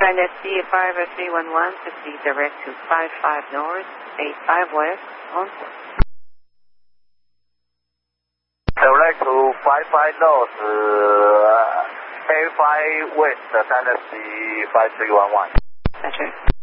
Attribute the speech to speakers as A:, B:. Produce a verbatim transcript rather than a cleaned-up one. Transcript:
A: Dynasty five three one one, proceed direct to five five north, eight five west, on course.
B: Direct to five five north, uh, eight five west, Dynasty five three one one.
A: That's right.